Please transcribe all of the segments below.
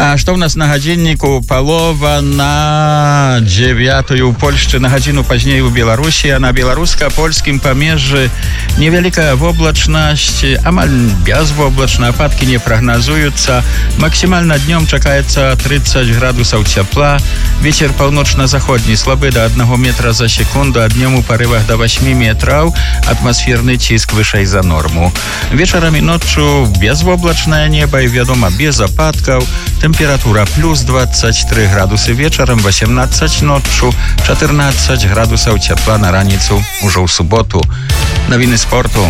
А што ў нас на гадзінніку? Палова на 9 у Польшчы, на гадзіну пазней у Беларусі, а на беларуска-польскім памежжы невялікая воблачнасць, амаль безвоблачна, ападкі не прагназуюцца. Максімальна днём чакаецца 30 градусаў цяпла, вецер паўночна-заходні слабы да 1 метра за секунду, а днём у парывах да 8 метраў, атмасферны ціск вышэй за норму. Вечарам і ноччу безвоблачнае неба і, вядома, без ападкаў. Температура плюс 23 градусы вечарам, 18 ноччу, 14 градусаў цяпла на раніцу ўжо ў суботу. Навіны спорту.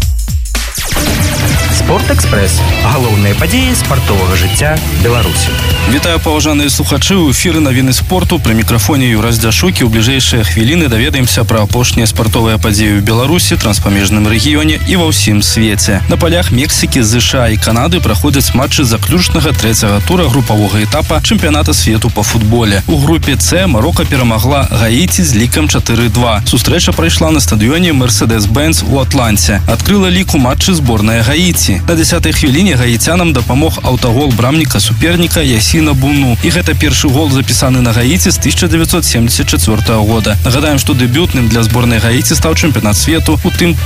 Спортэкспрэс. Галоўныя падзеі спартовага жыцця Беларусі. Вітаю, паважаныя слухачы, у эфіры навіны спорту. Пры мікрафоне Юрась Дзяшукі. У бліжэйшыя хвіліны даведаемся пра апошнія спартовыя падзеі ў Беларусі, транспамежным рэгіёне і ва ўсім свеце. На палях Мексікі, ЗША і Канады праходзяць матчы заключнага трэцяга тура групавога этапа чэмпіяната свету па футболе. У групе С Марока перамагла Гаіці з лікам 4-2. Сустрэча прайшла на стадыёне Мерседес-Бенц у Атланце. Адкрыла лік у матчы зборная Гаіці. На 10-й хвіліне гаіцянам дапамог аўтагол брамніка суперніка Ясіна Буну. І гэта першы гол запісаны на Гаіці з 1974 года. Нагадаем, што дэбютным для зборнай Гаіці стаў чэмпіянат свету у тым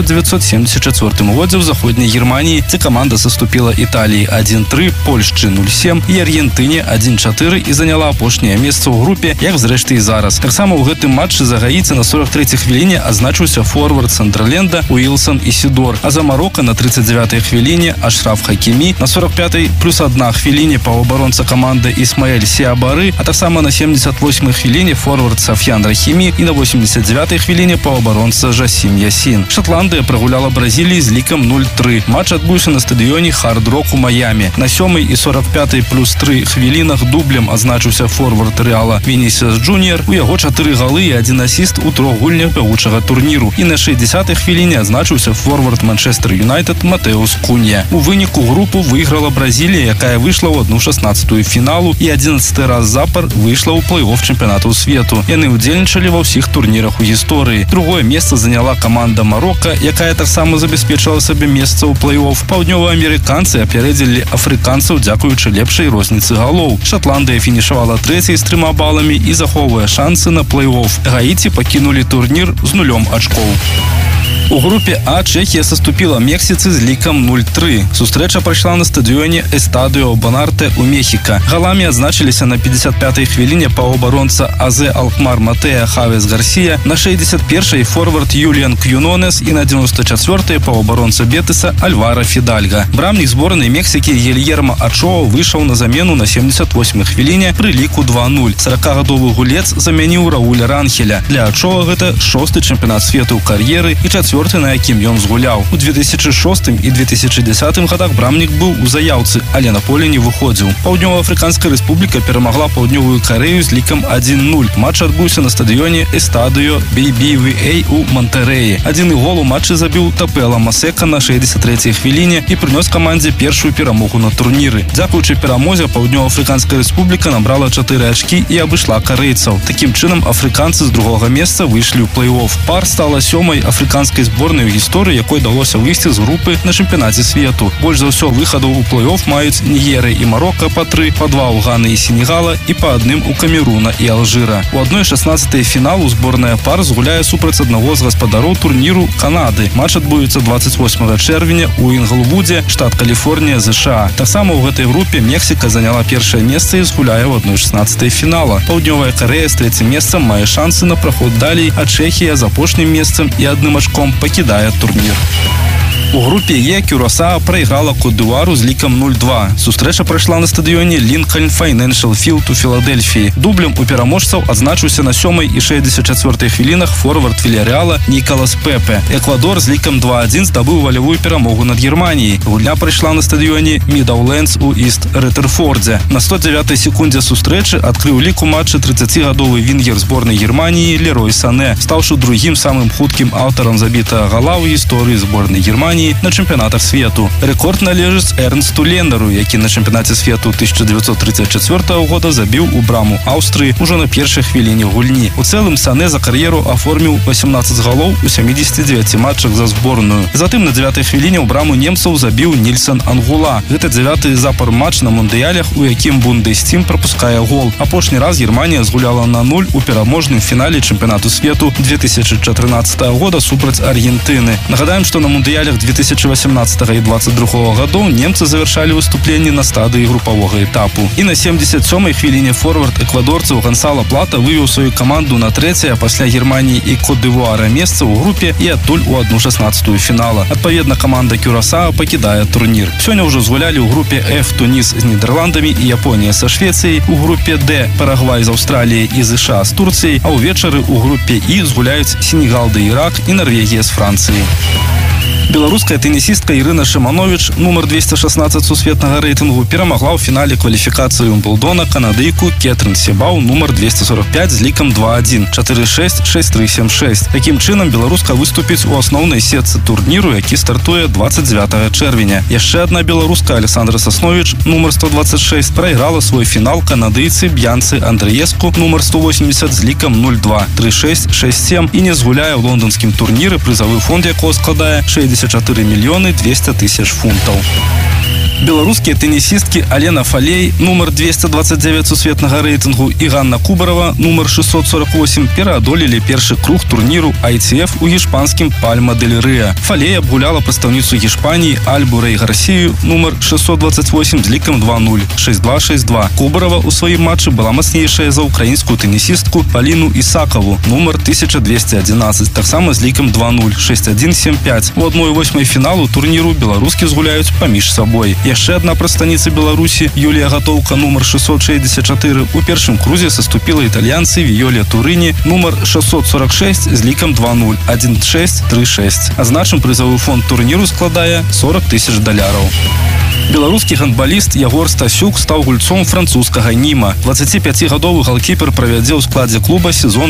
1974 годзе ў заходняй Германіі, дзе каманда саступіла Італіі 1-3, Польшчы 0-7 і Аргентыне 1-4 і заняла апошняе месца ў групе, як зрэшты і зараз. Таксама ў гэтым матчы за Гаіці на 43-й хвіліне азначыўся форвард Сандерленда Уілсон Ісідор, а за Марока на 39-й хвіліне Ашраф Хакімі, на 45-й плюс 1 хвіліне паўабаронца каманды Ісмаэль Сіабары, а таксама на 78-й хвіліне форвард Сафьян Рахімі і на 89-й хвіліне паўабаронца Жасім Ясін. Шотландыя прагуляла Бразіліі з лікам 0-3. Матч адбыўся на стадыёне Хард-Рок у Маямі. На 7-й і 45-й плюс 3 хвілінах дублем азначыўся форвард Рэала Вінісіус Джуніор. У яго 4 галы і 1 асіст у 3 гульнях бягучага турніру. І на 60-й хвіліне азначыўся форвард Манчестер Юнайтед Матеус Кунья. У выніку групу выйграла Бразілія, якая выйшла ў 1/16 фіналу і 11 раз запар выйшла ў плэй-офф чэмпіянату свету. Яны ўдзельнічалі ва ўсіх турнірах у гісторыі. Другое месца заняла каманда Марока, якая таксама забяспечыла сабе месца ў плэй-офф. Паўднёваамерыканцы апярэдзілі афрыканцаў дзякуючы лепшай розніцы галоў. Шатландыя фінішавала 3-й з 3 баламі і захоўвае шансы на плэй-офф. Гаіці пакінулі турнір з 0 ачкоў. У групе А Чехія саступіла Мексіцы з лікам 0-3. Сустрэча прайшла на стадыёне Эстадыо Бонарте у Мехіка. Галамі адзначыліся на 55-й хвіліне паўабаронца Азе Алкмар Матея Хавес Гарсія, на 61-й форвард Юліан Кюнонес і на 94-й паўабаронца Бетыса Альвара Фідальга. Брамнік зборнай Мексікі Гильермо Ачоа выйшаў на замену на 78-й хвіліне пры ліку 2-0. 40-гадовы гулец замяніў Рауля Ранхеля. Для Ачоа гэта 6-й чэмпіянат свету ў кар'еры і 4-й, на якім ён згуляў. У 2006 і 2010 годах брамнік быў у заяўцы, але на поле не выходзіў. Паўднёва-афрыканская рэспубліка перамагла Паўднёвую Карею з лікам 1-0. Матч адбыўся на стадыёне Эстадыо BBVA у Монтэрэі. Адзіны гол у матчы забіў Тапела Масека на 63-й хвіліне і прынёс камандзе першую перамогу на турніры. Дзякуючы перамозе Паўднёва-афрыканская рэспубліка набрала 4 ачкі і абышла карэйцаў. Такім чынам афрыканцы з другога месца выйшлі ў плэй-офф. Пар стала 7-й афрыканскай зборнай у гісторыі, якой далося выйсці з групы на чэмпіянаце свету. Больш за ўсё выхадаў у плэй-офф маюць Нігерыя і Марока па 3, па 2 у Ганы і Сенегала і па 1 у Камеруна і Алжыра. У 1/16 фіналу зборная пар згуляе супраць аднаго з гаспадароў турніру Канады. Матч адбудзецца 28 чэрвеня у Інглвудзе, штат Каліфорнія, ЗША. Таксама ў гэтай групе Мексіка заняла першае месца і згуляе ў 1/16 фінала. Паўднёвая Карэя з 3-цім месцам мае шансы на праход далей, а Чэхія з апошнім месцам і 1 ачком покидает турнир. У групе Е Кюрасаа прайграла Кот-д'Івуару з лікам 0-2. Сустрэча прайшла на стадыёне Лінкольн Файнэншал Філд у Філадельфіі. Дублем у пераможцаў адзначыўся на 7-й і 64-й хвілінах форвард Вільярреала Нікалас Пепе. Эквадор з лікам 2-1 здабыў валявую перамогу над Германіяй. Гульня прайшла на стадыёне Мідаўлендс у Іст Рэтэрфордзе. На 109-й секундзе сустрэчы адкрыў лік у матчы 30-гадовы вінгер зборнай Германіі Лерой Сане, стаўшы другім самым хуткім аўтарам забітага гала ў гісторыі зборнай Германіі Японіі на чэмпіянатах свету. Рэкорд належыць Эрнсту Лендару, які на чэмпіянаце свету 1934 года забіў у браму Аўстрыі ўжо на першай хвіліне гульні. У цэлым Сане за кар'еру аформіў 18 галоў у 79 матчах за зборную. Затым на 9-й хвіліне ў браму немцаў забіў Нільсон Ангула. Гэта 9-й запар матч на мундыялях, у якім Бундестім пропускае гол. Апошні раз Германія згуляла на 0 у пераможным фінале чэмпіянату свету 2014 года супраць Аргентыны. Нагадаем, што на мундыялях 2018 і 2022 гадоў немцы завяршалі выступленні на стадыі групавога этапу. І на 77-й хвіліне форвард эквадорцаў Гансало Плата вывеў сваю каманду на 3-е пасля Германії і Кот-д'Івуара месца ў групе і адтуль у 1/16 фінала. Адпаведна, каманда Кюрасао пакідае турнір. Сёння ўжо згулялі ў групе F Туніс з Нідерландамі і Японія са Швецыяй, у групе D Парагвай з Аўстраліяй і ЗША з Турцыяй, а ўвечары ў групе І згуляюць Сенегал ды Ірак і Нарвегія з Францыяй. Беларуская тенісістка Ірына Шиманович, нумар 216 сусветнага рэйтынгу, перамагла ў фінале кваліфікацыі Умблдона канадыйку Кетрын Себау, нумар 245 з лікам 2-1, 4-6, 6-3, 7-6. Такім чынам беларуска выступіць у асноўнай сетцы турніру, які стартуе 29 чэрвеня. Яшчэ адна беларуска Александра Саснович, нумар 126, прайграла свой фінал канадыйцы Б'янцы Андрэеску, нумар 180 з лікам 0-2, 3-6, 6-7 і не згуляе ў лонданскім турніры, прызавы фонд якого складае 64 мільёны 200 тысяч фунтаў. Беларускія тенісісткі Алена Фалей, нумар 229 сусветнага рэйтынгу, і Ганна Кубарова, нумар 648, пераадолелі першы круг турніру ITF у гішпанскім Пальма-дель-Рыа. Фалей абгуляла прадстаўніцу Гішпаніі Альбу Рэй Гарсію, нумар 628 з лікам 2-0, 6-2, 6-2. Кубарова ў сваім матчы была мацнейшая за украінскую тенісістку Паліну Ісакаву, нумар 1211, таксама з лікам 2-0, 6-1, 7-5. У 1/8 фіналу турніру беларускі згуляюць паміж сабой. Яшчэ адна прадстаўніца Беларусі Юлія Гатоўка, нумар 664, у першым крузе саступіла італьянцы Віёле Турыні, нумар 646 з лікам 2-0, 1-6, 3-6. Азначым, прызавы фонд турніру складае $40,000. Беларускі гандбаліст Ягор Стасюк стаў гульцом французскага Німа. 25-гадовы галкіпер правядзе ў складзе клуба сезон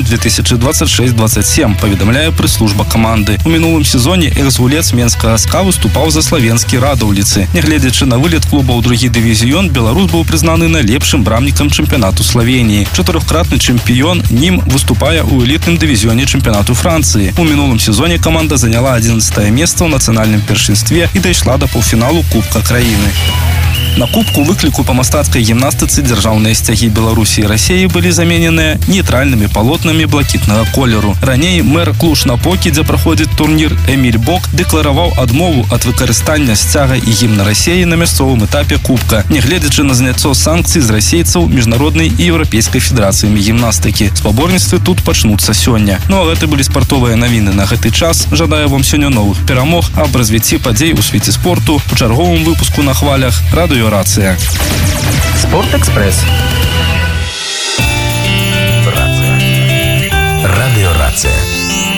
2026-27, паведамляе прэс-служба каманды. У мінулым сезоне экс-гулец менскага СКА выступаў за славенскі Радаўліцы. Нягледзячы на вылет клуба ў другі дывізіён, беларус быў прызнаны найлепшым брамнікам чэмпіянату Славеніі. Чатырохкратны чэмпіён Нім выступае ў элітным дывізіёне чэмпіянату Францыі. У мінулым сезоне каманда заняла 11-е месца ў нацыянальным першынстве і дайшла да паўфіналу Кубка краіны. На кубку выкліку па мастацкай гімнастыцы дзяржаўныя сцягі Беларусі і Расіі былі замененыя нейтральнымі палотнамі блакітнага колеру. Раней мэр Клуж-Напокі, дзе праходзіць турнір, Эміль Бок дэклараваў адмову ад выкарыстання сцяга і гімна Расіі на мясцовым этапе кубка, нягледзячы на зняццё санкцый з расейцаў міжнароднай і еўрапейскай федэрацыямі гімнастыкі. Спаборніцтвы тут пачнуцца сёння. Ну а гэта былі спартовыя навіны на гэты час. Жадаю вам сёння новых перамог, аб развіцці падзей у свеце спорту у чарговым выпуску на хвалях радыё Рацыя. Спорт-экспресс.